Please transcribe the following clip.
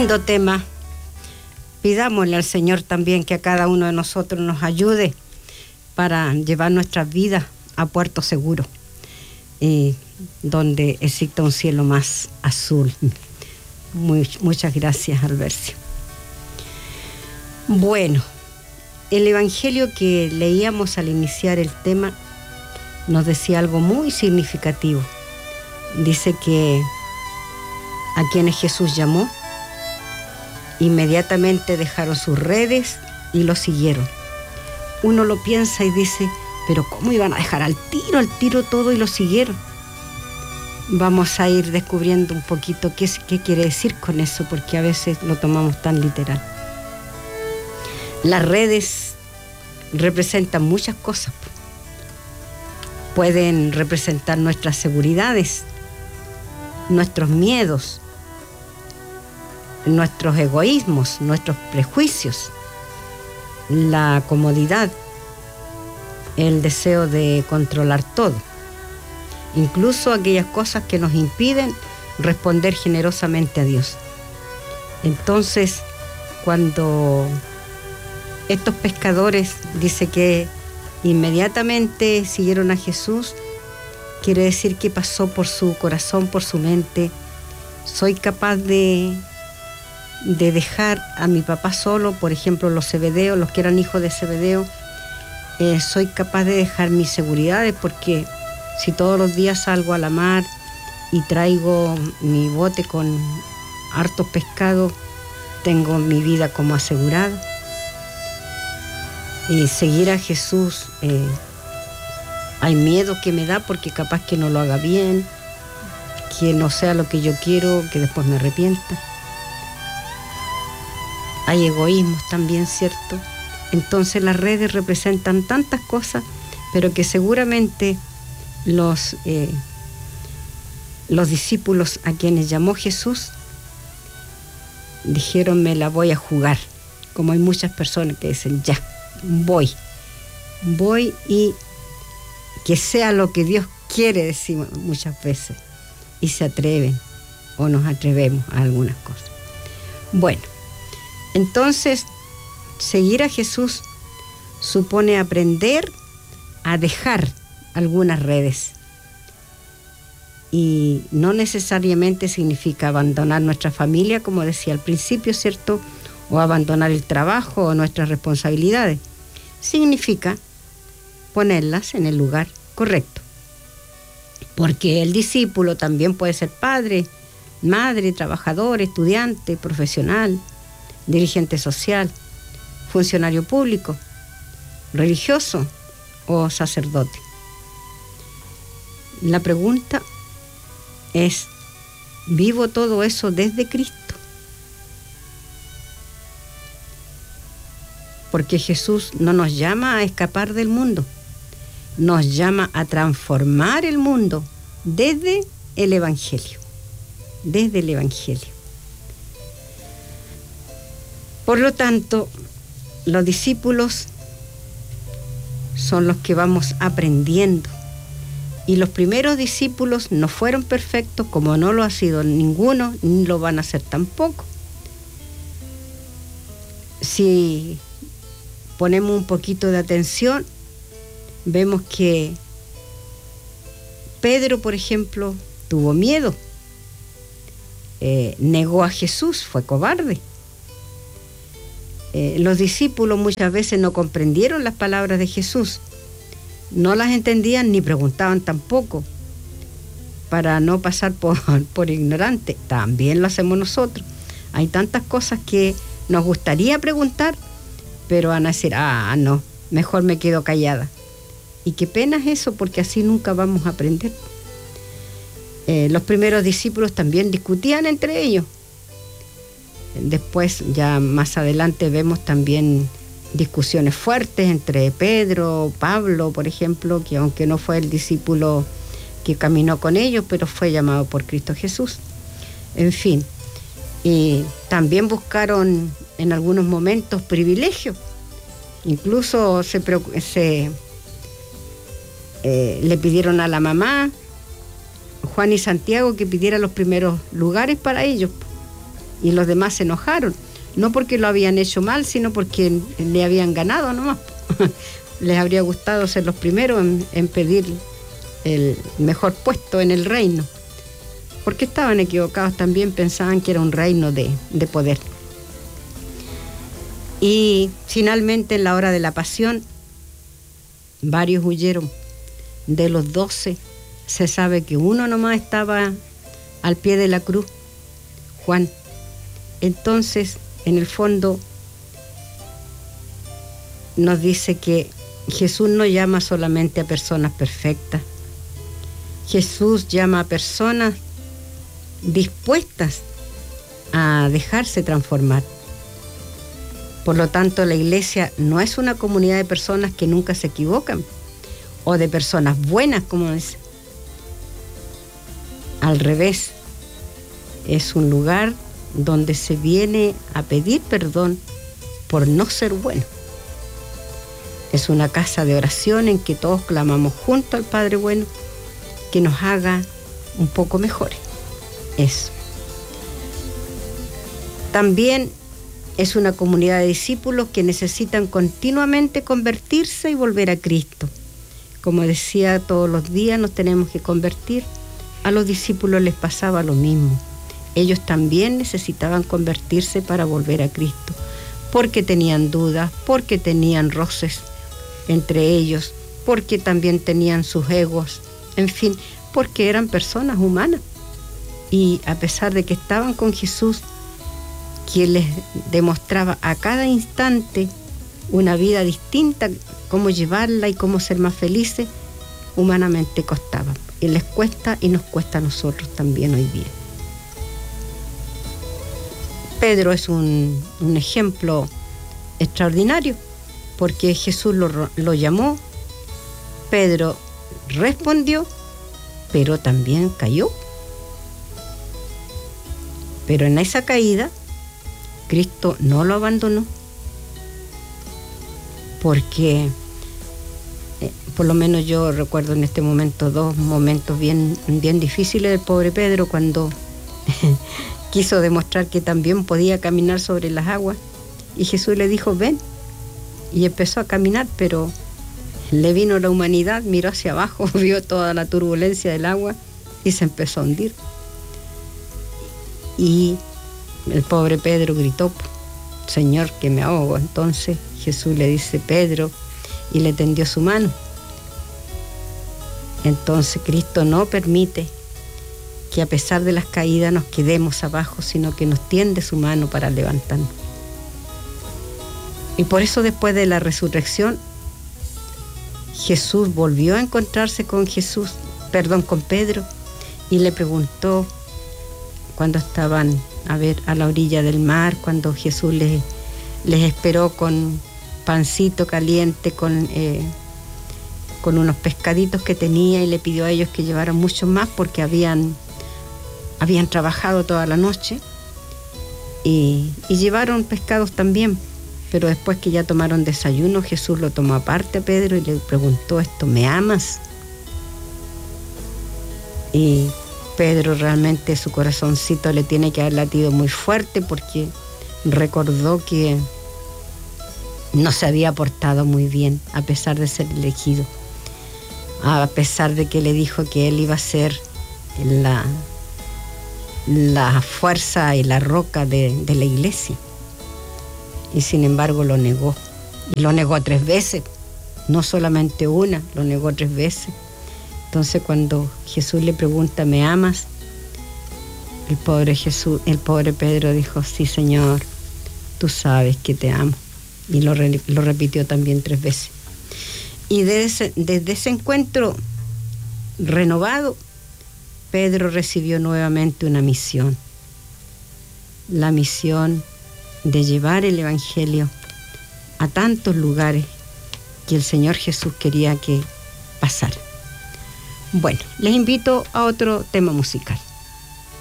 Lindo tema. Pidámosle al Señor también que a cada uno de nosotros nos ayude para llevar nuestras vidas a puerto seguro, donde exista un cielo más azul. Muchas gracias, Albercio. Bueno, el evangelio que leíamos al iniciar el tema nos decía algo muy significativo. Dice que a quienes Jesús llamó, inmediatamente dejaron sus redes y lo siguieron. Uno lo piensa y dice, pero ¿cómo iban a dejar al tiro todo y lo siguieron? Vamos a ir descubriendo un poquito qué quiere decir con eso, porque a veces lo tomamos tan literal. Las redes representan muchas cosas. Pueden representar nuestras seguridades, nuestros miedos, nuestros egoísmos, nuestros prejuicios, la comodidad, el deseo de controlar todo, incluso aquellas cosas que nos impiden responder generosamente a Dios. Entonces, cuando estos pescadores dice que inmediatamente siguieron a Jesús, quiere decir que pasó por su corazón, por su mente, soy capaz de dejar a mi papá solo, por ejemplo, los Zebedeos, los que eran hijos de Zebedeo, soy capaz de dejar mis seguridades, porque si todos los días salgo a la mar y traigo mi bote con hartos pescados, tengo mi vida como asegurada. Y seguir a Jesús, hay miedo que me da porque capaz que no lo haga bien, que no sea lo que yo quiero, que después me arrepienta. Hay egoísmos también, ¿cierto? Entonces las redes representan tantas cosas, pero que seguramente los discípulos a quienes llamó Jesús dijeron, me la voy a jugar. Como hay muchas personas que dicen, ya, voy y que sea lo que Dios quiere, decimos muchas veces, y se atreven o nos atrevemos a algunas cosas. Bueno, entonces seguir a Jesús supone aprender a dejar algunas redes, y no necesariamente significa abandonar nuestra familia, como decía al principio, ¿cierto?, o abandonar el trabajo o nuestras responsabilidades. Significa ponerlas en el lugar correcto, porque el discípulo también puede ser padre, madre, trabajador, estudiante, profesional, dirigente social, funcionario público, religioso o sacerdote. La pregunta es, ¿vivo todo eso desde Cristo? Porque Jesús no nos llama a escapar del mundo, nos llama a transformar el mundo desde el Evangelio, desde el Evangelio. Por lo tanto, los discípulos son los que vamos aprendiendo, y los primeros discípulos no fueron perfectos, como no lo ha sido ninguno, ni lo van a ser tampoco. Si ponemos un poquito de atención, vemos que Pedro, por ejemplo, tuvo miedo, negó a Jesús, fue cobarde. Los discípulos muchas veces no comprendieron las palabras de Jesús, no las entendían ni preguntaban tampoco, para no pasar por ignorantes. También lo hacemos nosotros. Hay tantas cosas que nos gustaría preguntar, pero van a decir, no, mejor me quedo callada. Y qué pena es eso, porque así nunca vamos a aprender. Los primeros discípulos también discutían entre ellos. Después, ya más adelante, vemos también discusiones fuertes entre Pedro, Pablo, por ejemplo, que aunque no fue el discípulo que caminó con ellos, pero fue llamado por Cristo Jesús. En fin, y también buscaron en algunos momentos privilegios. Incluso le pidieron a la mamá, Juan y Santiago, que pidiera los primeros lugares para ellos. Y los demás se enojaron, no porque lo habían hecho mal, sino porque le habían ganado nomás. Les habría gustado ser los primeros en pedir el mejor puesto en el reino, porque estaban equivocados también, pensaban que era un reino de poder. Y finalmente, en la hora de la pasión, varios huyeron. De los 12, se sabe que uno nomás estaba al pie de la cruz, Juan. Entonces, en el fondo, nos dice que Jesús no llama solamente a personas perfectas. Jesús llama a personas dispuestas a dejarse transformar. Por lo tanto, la iglesia no es una comunidad de personas que nunca se equivocan o de personas buenas, como dice. Al revés, es un lugar donde se viene a pedir perdón por no ser bueno. Es una casa de oración en que todos clamamos junto al Padre Bueno que nos haga un poco mejores. Eso. También es una comunidad de discípulos que necesitan continuamente convertirse y volver a Cristo. Como decía, todos los días nos tenemos que convertir. A los discípulos les pasaba lo mismo. Ellos también necesitaban convertirse para volver a Cristo, porque tenían dudas, porque tenían roces entre ellos, porque también tenían sus egos, en fin, porque eran personas humanas. Y a pesar de que estaban con Jesús, quien les demostraba a cada instante una vida distinta, cómo llevarla y cómo ser más felices, humanamente costaba. Y les cuesta y nos cuesta a nosotros también hoy día. Pedro es un ejemplo extraordinario, porque Jesús lo llamó, Pedro respondió, pero también cayó. Pero en esa caída, Cristo no lo abandonó, porque por lo menos yo recuerdo en este momento 2 momentos bien difíciles del pobre Pedro, cuando quiso demostrar que también podía caminar sobre las aguas, y Jesús le dijo, ven, y empezó a caminar, pero le vino la humanidad, miró hacia abajo, vio toda la turbulencia del agua y se empezó a hundir. Y el pobre Pedro gritó, Señor, que me ahogo. Entonces Jesús le dice, Pedro, y le tendió su mano. Entonces Cristo no permite que a pesar de las caídas nos quedemos abajo, sino que nos tiende su mano para levantarnos. Y por eso, después de la resurrección, Jesús volvió a encontrarse con Pedro, y le preguntó, cuando estaban a la orilla del mar, cuando Jesús les esperó con pancito caliente, con unos pescaditos que tenía, y le pidió a ellos que llevaran mucho más porque habían trabajado toda la noche, y llevaron pescados también. Pero después que ya tomaron desayuno, Jesús lo tomó aparte a Pedro y le preguntó esto, ¿me amas? Y Pedro realmente, su corazoncito le tiene que haber latido muy fuerte, porque recordó que no se había portado muy bien a pesar de ser elegido, a pesar de que le dijo que él iba a ser la fuerza y la roca de la iglesia. Y sin embargo lo negó. Y lo negó 3 veces, no solamente una, lo negó 3 veces. Entonces cuando Jesús le pregunta, ¿me amas? El pobre Pedro dijo, sí, Señor, tú sabes que te amo. Y lo repitió también 3 veces. Y desde ese encuentro renovado, Pedro recibió nuevamente una misión. La misión de llevar el Evangelio a tantos lugares que el Señor Jesús quería que pasara. Bueno, les invito a otro tema musical.